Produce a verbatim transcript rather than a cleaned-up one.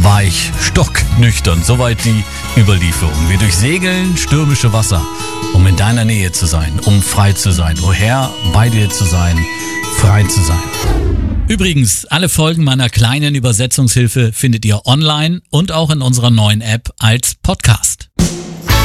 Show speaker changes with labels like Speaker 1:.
Speaker 1: weich, stocknüchtern. Soweit die Überlieferung. Wir durchsegeln stürmische Wasser, um in deiner Nähe zu sein, um frei zu sein. O Herr, bei dir zu sein, frei zu sein. Übrigens, alle Folgen meiner kleinen Übersetzungshilfe findet ihr online und auch in unserer neuen App als Podcast.